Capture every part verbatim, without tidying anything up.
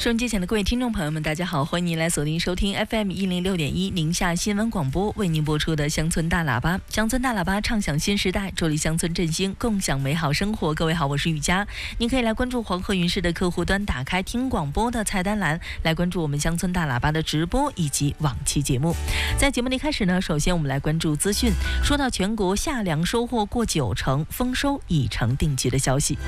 收音机前的各位听众朋友们，大家好，欢迎您来锁定收听 F M 一零六点一宁夏新闻广播为您播出的乡村大喇叭。乡村大喇叭畅享新时代，助力乡村振兴，共享美好生活。各位好，我是雨佳。您可以来关注黄河云视的客户端，打开听广播的菜单栏，来关注我们乡村大喇叭的直播以及往期节目。在节目的一开始呢，首先我们来关注资讯。说到全国夏粮收获过九成，丰收已成定局的消息。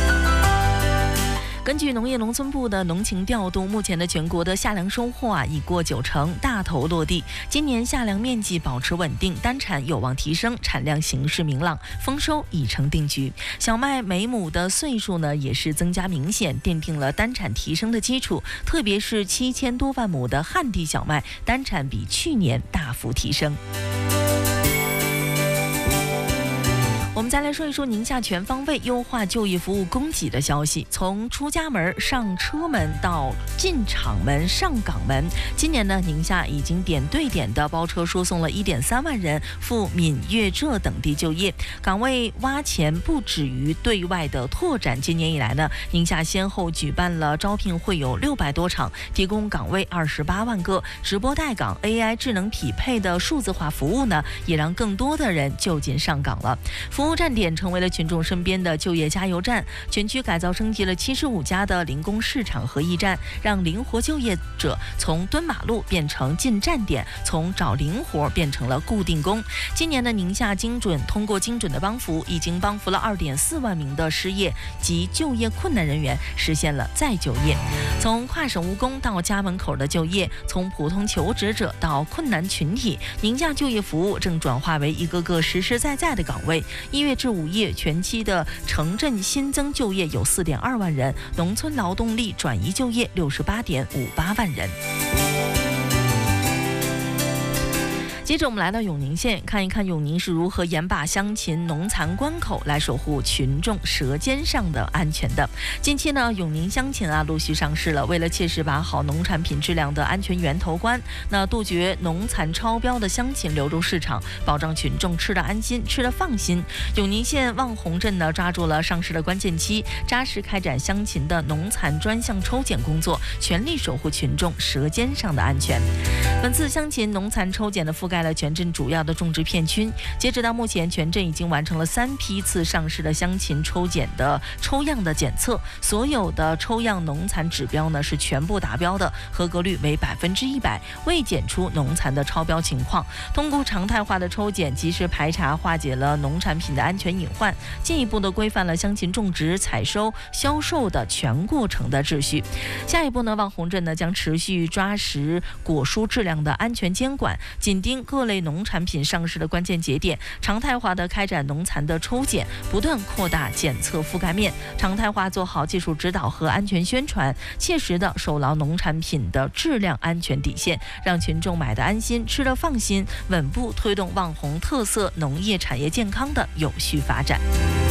根据农业农村部的农情调度，目前的全国的夏粮收获啊已过九成，大头落地。今年夏粮面积保持稳定，单产有望提升，产量形势明朗，丰收已成定局。小麦每亩的岁数呢也是增加明显，奠定了单产提升的基础。特别是七千多万亩的旱地小麦，单产比去年大幅提升。我们再来说一说宁夏全方位优化就业服务供给的消息。从出家门、上车门到进厂门、上岗门，今年呢，宁夏已经点对点的包车输送了一点三万人赴闽粤浙等地就业，岗位挖潜不止于对外的拓展。今年以来呢，宁夏先后举办了招聘会有六百多场，提供岗位二十八万个，直播带岗 A I 智能匹配的数字化服务呢，也让更多的人就近上岗了。服务站点成为了群众身边的就业加油站，全区改造升级了七十五家的零工市场和驿站，让灵活就业者从蹲马路变成进站点，从找零活变成了固定工。今年的宁夏精准通过精准的帮扶，已经帮扶了二点四万名的失业及就业困难人员实现了再就业。从跨省务工到家门口的就业，从普通求职者到困难群体，宁夏就业服务正转化为一个个实实在在的岗位。一月至五月全期的城镇新增就业有四点二万人，农村劳动力转移就业六十八点五八万人。接着我们来到永宁县，看一看永宁是如何严把乡情农残关口来守护群众舌尖上的安全的。近期呢，永宁乡情啊陆续上市了。为了切实把好农产品质量的安全源头关，那杜绝农残超标的乡情流入市场，保障群众吃得安心、吃得放心。永宁县望洪镇呢抓住了上市的关键期，扎实开展乡情的农残专项抽检工作，全力守护群众舌尖上的安全。本次乡情农残抽检的覆盖了全镇主要的种植片区，截止到目前，全镇已经完成了三批次上市的乡情抽检的抽样的检测，所有的抽样农残指标呢是全部达标的，合格率为百分之一百，未检出农残的超标情况。通过常态化的抽检，及时排查化解了农产品的安全隐患，进一步的规范了乡情种植、采收、销售的全过程的秩序。下一步呢，望洪镇呢将持续抓实果蔬质量的安全监管，紧盯各类农产品上市的关键节点，常态化的开展农残的抽检，不断扩大检测覆盖面，常态化做好技术指导和安全宣传，切实的守牢农产品的质量安全底线，让群众买得安心、吃得放心，稳步推动望洪特色农业产业健康的有序发展。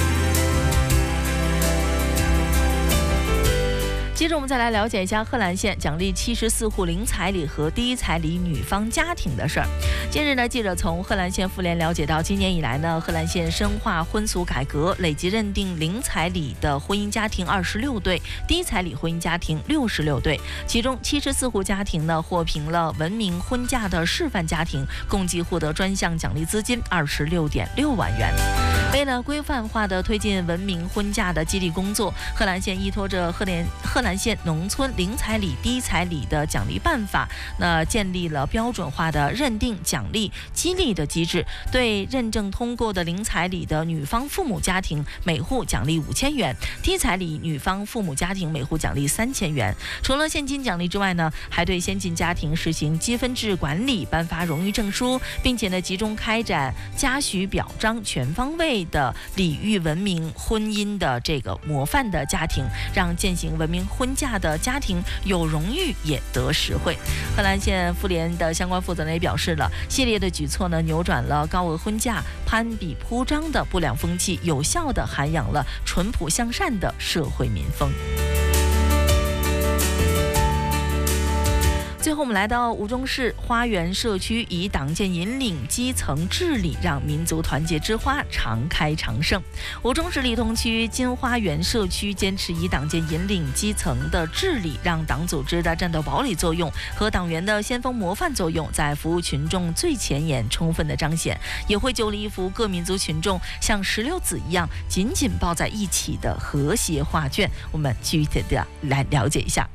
接着我们再来了解一下贺兰县奖励七十四户零彩礼和第一彩礼女方家庭的事儿。近日呢，记者从贺兰县妇联了解到，今年以来呢，贺兰县深化婚俗改革，累计认定零彩礼的婚姻家庭二十六对，第一彩礼婚姻家庭六十六对，其中七十四户家庭呢获评了文明婚嫁的示范家庭，共计获得专项奖励资金二十六点六万元。为了规范化的推进文明婚嫁的激励工作，贺兰县依托着贺连贺兰县农村零彩礼、低彩礼的奖励办法，那建立了标准化的认定、奖励、激励的机制。对认证通过的零彩礼的女方父母家庭，每户奖励五千元；低彩礼女方父母家庭每户奖励三千元。除了现金奖励之外呢，还对先进家庭实行积分制管理，颁发荣誉证书，并且呢集中开展嘉许表彰，全方位的礼遇文明婚姻的这个模范的家庭，让践行文明婚嫁的家庭有荣誉也得实惠。贺兰县妇联的相关负责人也表示了，系列的举措呢，扭转了高额婚嫁、攀比铺张的不良风气，有效地涵养了淳朴向善的社会民风。 最后我们来到吴中市花园社区，以党建引领基层治理，让民族团结之花常开常盛。吴中市立通区金花园社区坚持以党建引领基层的治理，让党组织的战斗堡垒作用和党员的先锋模范作用在服务群众最前沿充分的彰显，也绘就了一幅各民族群众像石榴籽一样紧紧抱在一起的和谐画卷。我们具体的来了解一下。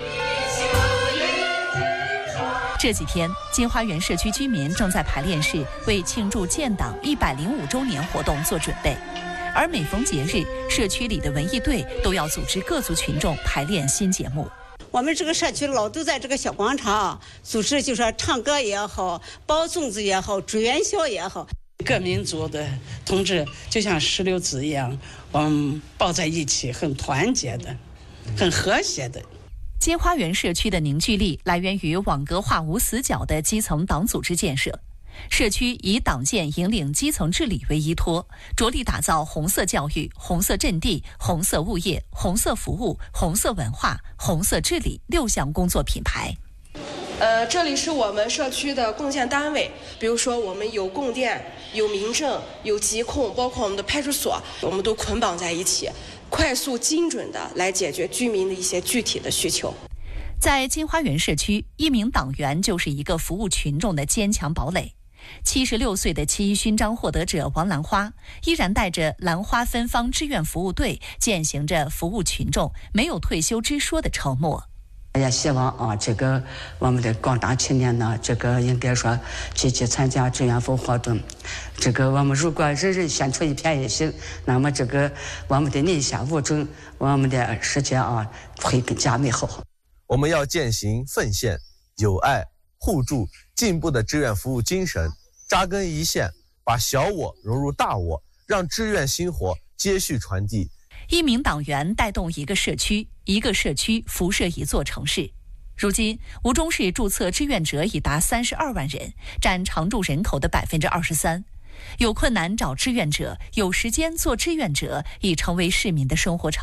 这几天，金花园社区居民正在排练室为庆祝建党一百零五周年活动做准备，而每逢节日，社区里的文艺队都要组织各族群众排练新节目。 我们这个社区老都在这个小广场组织，就说唱歌也好，包粽子也好，追元宵也好。 各民族的同志就像石榴籽一样，我们抱在一起，很团结的，很和谐的。 金花园社区的凝聚力来源于网格化无死角的基层党组织建设。社区以党建引领基层治理为依托，着力打造红色教育、红色阵地、红色物业、红色服务、红色文化、红色治理六项工作品牌。 呃，这里是我们社区的贡献单位，比如说我们有供电、有民政、有疾控，包括我们的派出所，我们都捆绑在一起，快速精准的来解决居民的一些具体的需求。 在金花园社区，一名党员就是一个服务群众的坚强堡垒。七十六岁的七一勋章获得者王兰花，依然带着兰花芬芳志愿服务队，践行着服务群众、没有退休之说的承诺。 也希望啊，这个我们的广大青年呢，这个应该说积极参加志愿服务活动。这个我们如果人人献出一片爱心，那么这个我们的宁夏吴中，我们的世界啊会更加美好。 我们要践行奉献、友爱、互助、进步的志愿服务精神，扎根一线，把小我融入大我，让志愿薪火接续传递。 一名党员带动一个社区，一个社区辐射一座城市。如今，吴中市注册志愿者已达三十二万人，占常住人口的百分之二十三。有困难找志愿者，有时间做志愿者，已成为市民的生活常态。